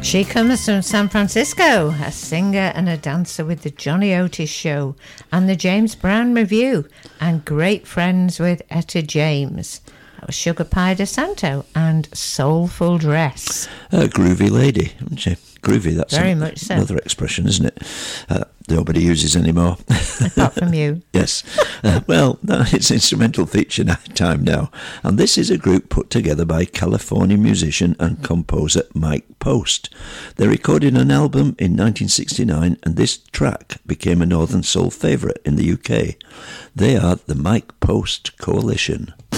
She comes from San Francisco, a singer and a dancer with the Johnny Otis Show and the James Brown Review, and great friends with Etta James. That was Sugar Pie DeSanto and Soulful Dress. A groovy lady, isn't she? Groovy, that's very much so. Another expression, isn't it? Nobody uses anymore. Apart from you. Yes. Well, it's instrumental feature time now. And this is a group put together by California musician and composer Mike Post. They recorded an album in 1969, and this track became a Northern Soul favourite in the UK. They are the Mike Post Coalition.